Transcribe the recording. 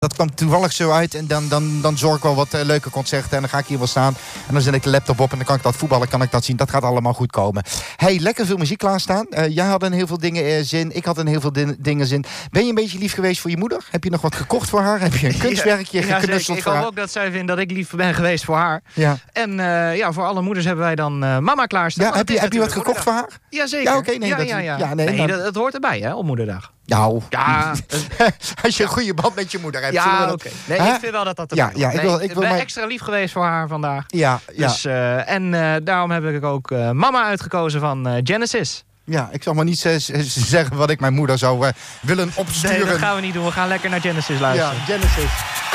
Dat kwam toevallig zo uit en dan zorg ik wel wat leuke concerten. En dan ga ik hier wel staan. En dan zet ik de laptop op en dan kan ik dat voetballen, kan ik dat zien. Dat gaat allemaal goed komen. Hey, lekker veel muziek klaarstaan. Jij had in heel veel dingen zin. Ik had in heel veel dingen zin. Ben je een beetje lief geweest voor je moeder? Heb je nog wat gekocht voor haar? Heb je een kunstwerkje geknutseld ik voor haar? hoop ook dat zij vindt dat ik lief ben geweest voor haar. Ja. En voor alle moeders hebben wij dan mama klaarstaan. Ja, heb je wat gekocht voor haar? Jazeker. Ja, oké. Dat hoort erbij, hè, op moederdag. Nou, ja, als je een goede band met je moeder hebt. Ja, oké. Nee, ik vind wel dat erbij hoort. Ik ben extra lief geweest voor haar vandaag. Ja. Dus, daarom heb ik ook mama uitgekozen van Genesis. Ja, ik zal maar niet zeggen wat ik mijn moeder zou willen opsturen. Nee, dat gaan we niet doen. We gaan lekker naar Genesis luisteren. Ja, Genesis.